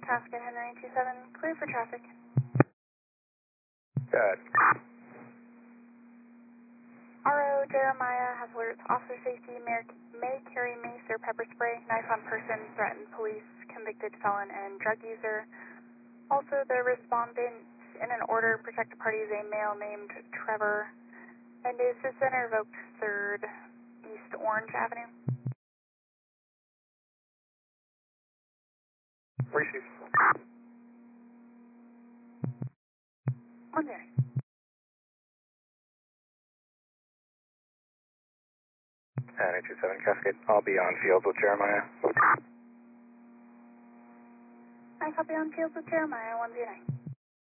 Traffic at Henry 27, clear for traffic. Good. RO Jeremiah has alerts. Officer safety may carry mace or pepper spray. Knife on person, threatened police, convicted felon, and drug user. Also, the respondent in an order protected party is a male named Trevor, and is citizen revoked 3rd East Orange Avenue. Receive. 1 0. Henry 27 Cascade. I'll be on field with Jeremiah. I copy on field with Jeremiah 109.